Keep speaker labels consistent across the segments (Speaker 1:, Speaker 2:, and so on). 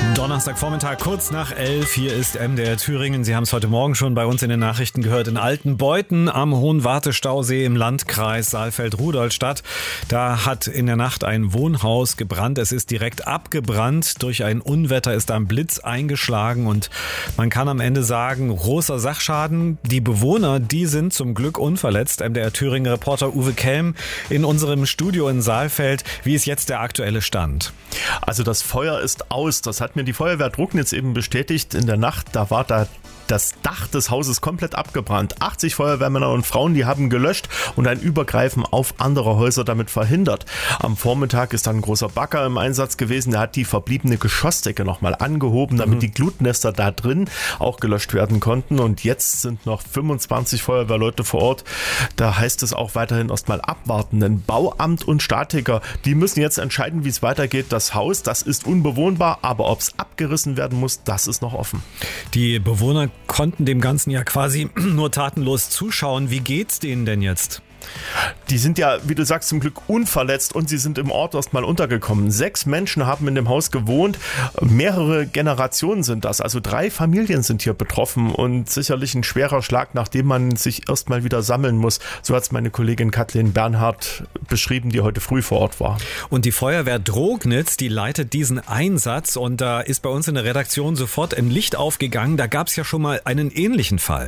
Speaker 1: Donnerstagvormittag, kurz nach 11. Hier ist MDR Thüringen. Sie haben es heute Morgen schon bei uns in den Nachrichten gehört. In Altenbeuthen am Hohenwarte-Stausee im Landkreis Saalfeld-Rudolstadt. Da hat in der Nacht ein Wohnhaus gebrannt. Es ist direkt abgebrannt. Durch ein Unwetter ist ein Blitz eingeschlagen. Und man kann am Ende sagen, großer Sachschaden. Die Bewohner, die sind zum Glück unverletzt. MDR Thüringen-Reporter Uwe Kelm in unserem Studio in Saalfeld. Wie ist jetzt der aktuelle Stand?
Speaker 2: Also das Feuer ist aus. Das hat mir die Feuerwehr Drucknitz eben bestätigt. In der Nacht, da war das Dach des Hauses komplett abgebrannt. 80 Feuerwehrmänner und Frauen, die haben gelöscht und ein Übergreifen auf andere Häuser damit verhindert. Am Vormittag ist dann ein großer Bagger im Einsatz gewesen. Der hat die verbliebene Geschossdecke nochmal angehoben, damit die Glutnester da drin auch gelöscht werden konnten. Und jetzt sind noch 25 Feuerwehrleute vor Ort. Da heißt es auch weiterhin erstmal abwarten. Denn Bauamt und Statiker, die müssen jetzt entscheiden, wie es weitergeht. Das Haus, das ist unbewohnbar, aber ob es abgerissen werden muss, das ist noch offen.
Speaker 1: Die Bewohner konnten dem Ganzen ja quasi nur tatenlos zuschauen. Wie geht's denen denn jetzt?
Speaker 2: Die sind ja, wie du sagst, zum Glück unverletzt und sie sind im Ort erst mal untergekommen. 6 Menschen haben in dem Haus gewohnt. Mehrere Generationen sind das. Also 3 Familien sind hier betroffen und sicherlich ein schwerer Schlag, nachdem man sich erst mal wieder sammeln muss. So hat es meine Kollegin Kathleen Bernhardt beschrieben, die heute früh vor Ort war.
Speaker 1: Und die Feuerwehr Drucknitz, die leitet diesen Einsatz und da ist bei uns in der Redaktion sofort ein Licht aufgegangen. Da gab es ja schon mal einen ähnlichen Fall.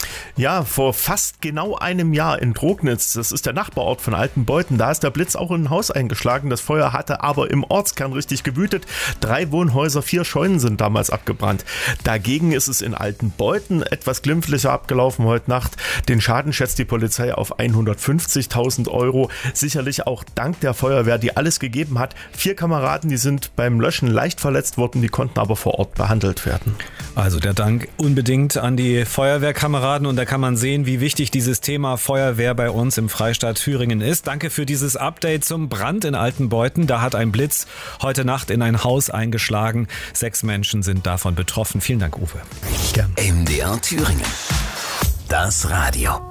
Speaker 2: Ja, vor fast genau einem Jahr in Drucknitz, das ist der Nachbarort von Altenbeuthen, da ist der Blitz auch in ein Haus eingeschlagen. Das Feuer hatte aber im Ortskern richtig gewütet. 3 Wohnhäuser, 4 Scheunen sind damals abgebrannt. Dagegen ist es in Altenbeuthen etwas glimpflicher abgelaufen heute Nacht. Den Schaden schätzt die Polizei auf 150.000 €. Sicherlich auch dank der Feuerwehr, die alles gegeben hat. 4 Kameraden, die sind beim Löschen leicht verletzt worden, die konnten aber vor Ort behandelt werden.
Speaker 1: Also der Dank unbedingt an die Feuerwehrkameraden und da kann man sehen, wie wichtig dieses Thema Feuerwehr bei uns im Freistaat Thüringen ist. Danke für dieses Update zum Brand in Altenbeuthen. Da hat ein Blitz heute Nacht in ein Haus eingeschlagen. 6 Menschen sind davon betroffen. Vielen Dank, Uwe.
Speaker 3: Gern. MDR Thüringen. Das Radio.